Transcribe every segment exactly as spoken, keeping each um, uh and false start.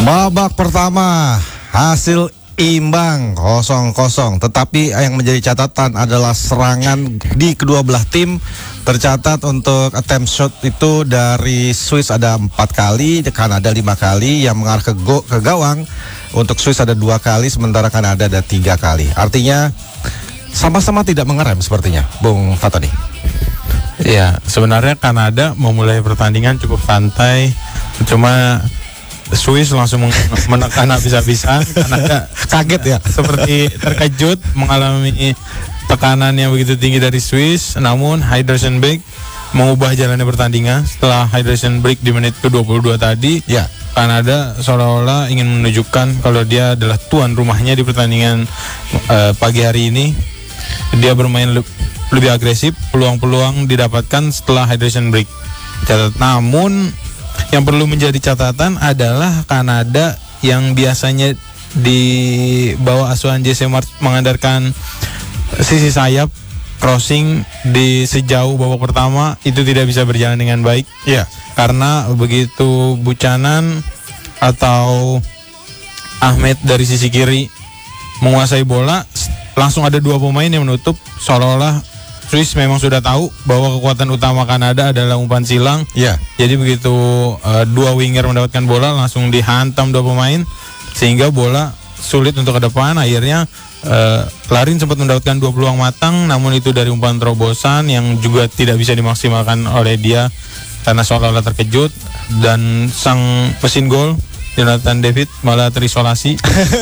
Babak pertama hasil imbang kosong kosong, tetapi yang menjadi catatan adalah serangan di kedua belah tim. Tercatat untuk attempt shot itu dari Swiss ada empat kali, Kanada lima kali, yang mengarah ke, go, ke gawang untuk Swiss ada dua kali, sementara Kanada ada tiga kali. Artinya sama-sama tidak mengerem sepertinya, Bung Fatani. Ya, sebenarnya Kanada memulai pertandingan cukup santai, cuma Swiss langsung menekan habis-habisan. Kanada kaget ya, seperti terkejut mengalami tekanan yang begitu tinggi dari Swiss. Namun hydration break mengubah jalannya pertandingan. Setelah hydration break di menit ke dua puluh dua tadi, ya, Kanada seolah-olah ingin menunjukkan kalau dia adalah tuan rumahnya di pertandingan uh, pagi hari ini. Dia bermain le- lebih agresif, peluang-peluang didapatkan setelah hydration break. Namun yang perlu menjadi catatan adalah Kanada yang biasanya di bawah asuhan Jesse Marsch mengandalkan sisi sayap crossing di sejauh babak pertama itu tidak bisa berjalan dengan baik. Ya, karena begitu Buchanan atau Ahmed dari sisi kiri menguasai bola, langsung ada dua pemain yang menutup. Seolah-olah Swiss memang sudah tahu bahwa kekuatan utama Kanada adalah umpan silang. Ya. Jadi begitu uh, dua winger mendapatkan bola, langsung dihantam dua pemain sehingga bola sulit untuk ke depan. Akhirnya uh, Larin sempat mendapatkan dua peluang matang, namun itu dari umpan terobosan yang juga tidak bisa dimaksimalkan oleh dia karena seolah-olah terkejut, dan sang mesin gol Jonathan David malah terisolasi.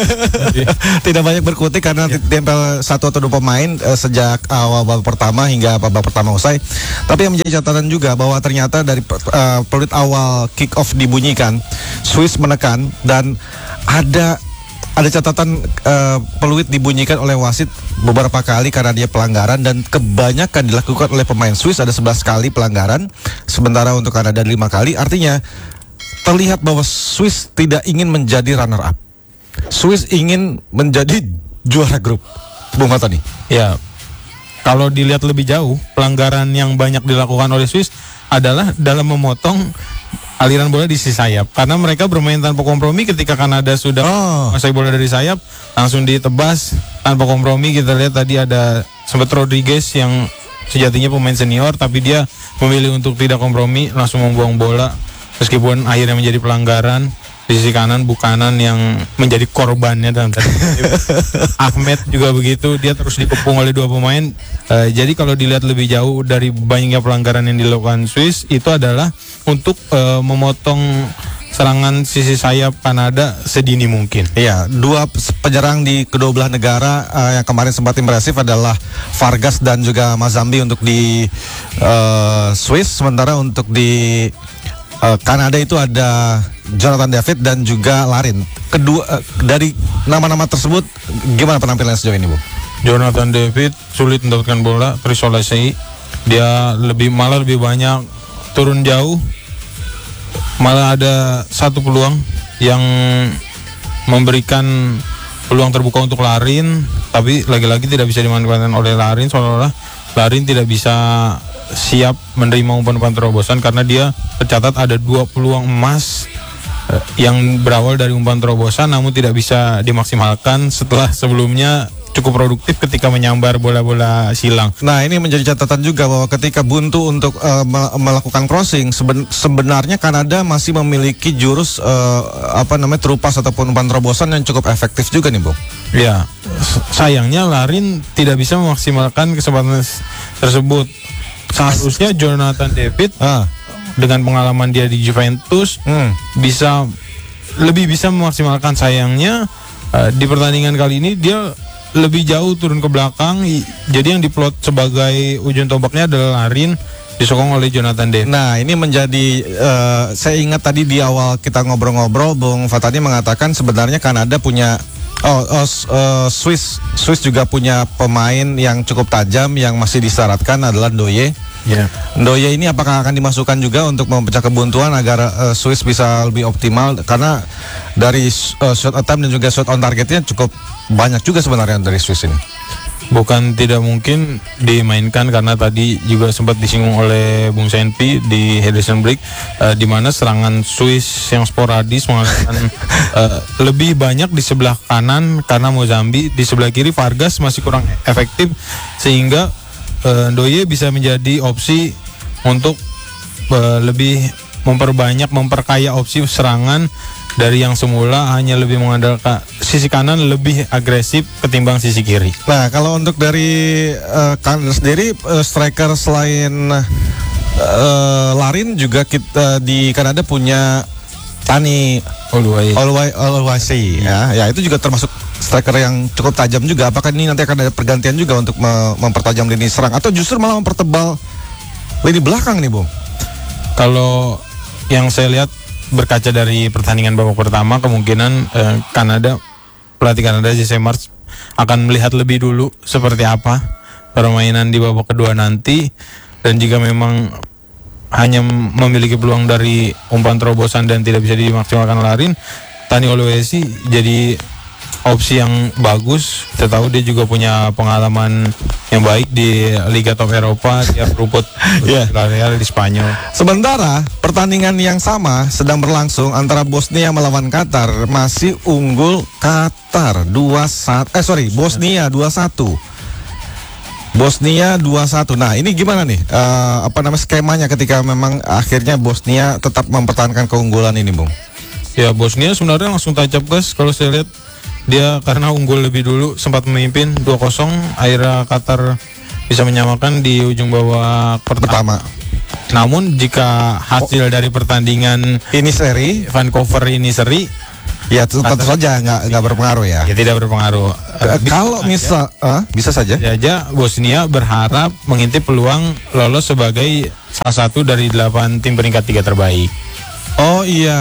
Tidak banyak berkutik karena ya, tempel satu atau dua pemain uh, sejak awal babak pertama hingga babak pertama usai. Tapi yang menjadi catatan juga bahwa ternyata dari uh, peluit awal kick off dibunyikan, Swiss menekan, dan ada ada catatan uh, peluit dibunyikan oleh wasit beberapa kali karena dia pelanggaran, dan kebanyakan dilakukan oleh pemain Swiss, ada sebelas kali pelanggaran, sementara untuk Kanada lima kali. Artinya terlihat bahwa Swiss tidak ingin menjadi runner up. Swiss ingin menjadi juara grup. Bung Fatani. Ya, kalau dilihat lebih jauh, pelanggaran yang banyak dilakukan oleh Swiss adalah dalam memotong aliran bola di sisi sayap. Karena mereka bermain tanpa kompromi. Ketika Kanada sudah oh. menguasai bola dari sayap, langsung ditebas tanpa kompromi. Kita lihat tadi ada sempat Rodriguez yang sejatinya pemain senior, tapi dia memilih untuk tidak kompromi, langsung membuang bola. Meskipun akhirnya menjadi pelanggaran di sisi kanan, Buchanan yang menjadi korbannya dalam tadi. Ahmed juga begitu, dia terus dikepung oleh dua pemain. Uh, jadi kalau dilihat lebih jauh dari banyaknya pelanggaran yang dilakukan Swiss, itu adalah untuk uh, memotong serangan sisi sayap Kanada sedini mungkin. Iya, dua penyerang di kedua belah negara uh, yang kemarin sempat impresif adalah Vargas dan juga Mazambi untuk di uh, Swiss, sementara untuk di Uh, Kanada itu ada Jonathan David dan juga Larin. Kedua uh, dari nama-nama tersebut, gimana penampilan sejauh ini, Bu? Jonathan David sulit mendapatkan bola, terisolasi. Dia lebih malah lebih banyak turun jauh. Malah ada satu peluang yang memberikan peluang terbuka untuk Larin, tapi lagi-lagi tidak bisa dimanfaatkan oleh Larin. Seolah-olah Larin tidak bisa siap menerima umpan-umpan terobosan karena dia tercatat ada dua peluang emas eh, yang berawal dari umpan terobosan, namun tidak bisa dimaksimalkan setelah sebelumnya cukup produktif ketika menyambar bola-bola silang. Nah, ini menjadi catatan juga bahwa ketika buntu untuk uh, melakukan crossing, seben- sebenarnya Kanada masih memiliki jurus uh, apa namanya terupas ataupun umpan terobosan yang cukup efektif juga nih, Bung. Ya, sayangnya Larin tidak bisa memaksimalkan kesempatan tersebut. Seharusnya Jonathan David ah. dengan pengalaman dia di Juventus hmm. bisa lebih bisa memaksimalkan. Sayangnya uh, di pertandingan kali ini dia lebih jauh turun ke belakang. Jadi yang diplot sebagai ujung tombaknya adalah Larin, disokong oleh Jonathan David. Nah, ini menjadi uh, saya ingat tadi di awal kita ngobrol-ngobrol, Bung Fatani mengatakan sebenarnya Kanada punya Oh, oh uh, Swiss Swiss juga punya pemain yang cukup tajam yang masih disyaratkan adalah Ndoye. Yeah. Ndoye ini apakah akan dimasukkan juga untuk memecah kebuntuan agar uh, Swiss bisa lebih optimal, karena dari uh, shot attempt dan juga shot on targetnya cukup banyak juga sebenarnya dari Swiss ini. Bukan tidak mungkin dimainkan karena tadi juga sempat disinggung oleh Bung Senpi di Henderson Break, uh, di mana serangan Swiss yang sporadis menggunakan uh, lebih banyak di sebelah kanan karena Mozambique, di sebelah kiri Vargas masih kurang efektif sehingga uh, Ndoye bisa menjadi opsi untuk uh, lebih memperbanyak, memperkaya opsi serangan dari yang semula hanya lebih mengandalkan sisi kanan lebih agresif ketimbang sisi kiri. Nah, kalau untuk dari uh, Kanada sendiri, uh, striker selain uh, Larin juga kita di Kanada punya Tani Oluwaseyi ya. Ya, itu juga termasuk striker yang cukup tajam juga. Apakah ini nanti akan ada pergantian juga untuk me- mempertajam lini serang atau justru malah mempertebal lini belakang nih, Bung? Kalau yang saya lihat berkaca dari pertandingan babak pertama, kemungkinan eh, Kanada, pelatih Kanada Jesse Marsch akan melihat lebih dulu seperti apa permainan di babak kedua nanti, dan jika memang hanya memiliki peluang dari umpan terobosan dan tidak bisa dimaksimalkan Larin, Tani Oluwaseyi jadi opsi yang bagus. Kita tahu dia juga punya pengalaman yang baik di Liga Top Eropa, dia beruput yeah. di Spanyol. Sementara pertandingan yang sama sedang berlangsung antara Bosnia melawan Qatar, masih unggul Qatar dua satu. Eh sorry, Bosnia dua satu. Bosnia dua satu. Nah, ini gimana nih? Uh, apa namanya skemanya ketika memang akhirnya Bosnia tetap mempertahankan keunggulan ini, Bung? Ya, Bosnia sebenarnya langsung tancap gas kalau saya lihat. Dia karena unggul lebih dulu sempat memimpin dua kosong, akhirnya Qatar bisa menyamakan di ujung babak pertama. Namun jika hasil oh. dari pertandingan ini seri Vancouver ini seri, ya tentu saja nggak nggak berpengaruh ya. Ya tidak berpengaruh. Uh, kalau misal uh, bisa saja. Saja Bosnia berharap mengintip peluang lolos sebagai salah satu dari delapan tim peringkat tiga terbaik. Oh iya,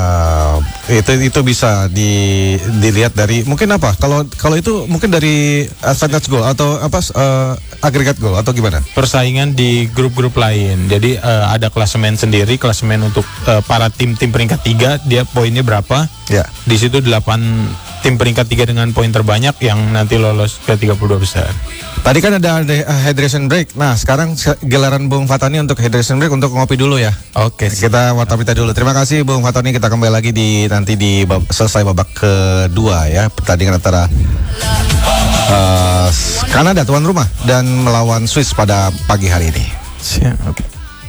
itu itu bisa di, dilihat dari mungkin apa? Kalau kalau itu mungkin dari advantage goal atau apa uh, agregat goal atau gimana? Persaingan di grup-grup lain. Jadi uh, ada klasemen sendiri, klasemen untuk uh, para tim-tim peringkat tiga, dia poinnya berapa? Ya. Di situ delapan tim peringkat tiga dengan poin terbanyak yang nanti lolos ke tiga puluh dua besar. Tadi kan ada, ada uh, hydration break. Nah, sekarang gelaran Bung Fatoni untuk hydration break untuk ngopi dulu ya. Oke. Kita warta berita dulu. Terima kasih Bung Fatoni. Kita kembali lagi di nanti di bab, selesai babak kedua ya, pertandingan antara uh, Kanada tuan rumah dan melawan Swiss pada pagi hari ini. Siap. Oke.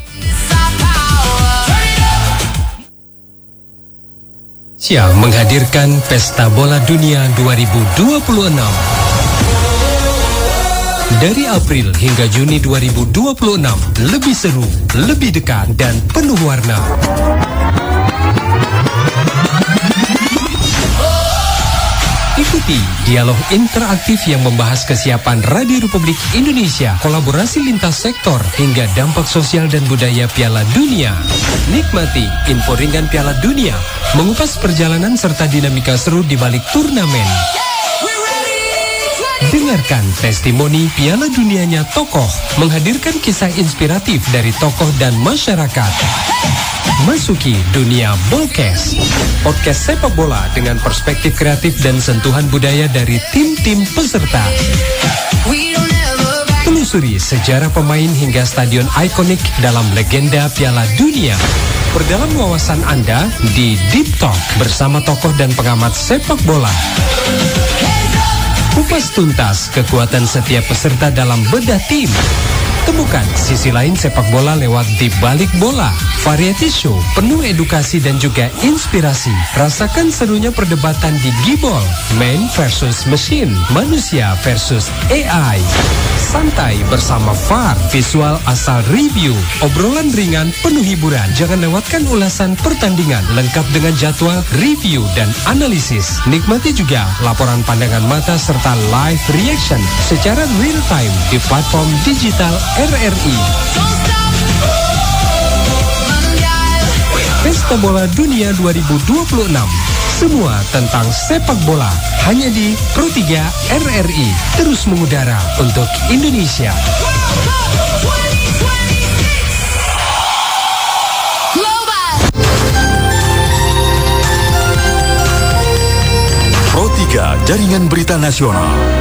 Siap menghadirkan Pesta Bola Dunia dua ribu dua puluh enam. Dari April hingga Juni dua ribu dua puluh enam, lebih seru, lebih dekat, dan penuh warna. Ikuti dialog interaktif yang membahas kesiapan Radio Republik Indonesia, kolaborasi lintas sektor, hingga dampak sosial dan budaya Piala Dunia. Nikmati info ringan Piala Dunia, mengupas perjalanan serta dinamika seru di balik turnamen. Dengarkan testimoni Piala Dunianya tokoh, menghadirkan kisah inspiratif dari tokoh dan masyarakat. Masuki dunia Bolkes, podcast sepak bola dengan perspektif kreatif dan sentuhan budaya dari tim-tim peserta. Telusuri sejarah pemain hingga stadion ikonik dalam legenda Piala Dunia. Perdalam wawasan Anda di Deep Talk bersama tokoh dan pengamat sepak bola. Kupas tuntas kekuatan setiap peserta dalam bedah tim. Temukan sisi lain sepak bola lewat Di Balik Bola, variety show penuh edukasi dan juga inspirasi. Rasakan serunya perdebatan di Gibol, man versus machine, manusia versus A I. Santai bersama V A R, visual asal review, obrolan ringan penuh hiburan. Jangan lewatkan ulasan pertandingan lengkap dengan jadwal, review, dan analisis. Nikmati juga laporan pandangan mata serta live reaction secara real time di platform digital R R I. Pesta Bola Dunia dua ribu dua puluh enam. Semua tentang sepak bola hanya di Pro tiga R R I. Terus mengudara untuk Indonesia. Pro tiga Jaringan Berita Nasional.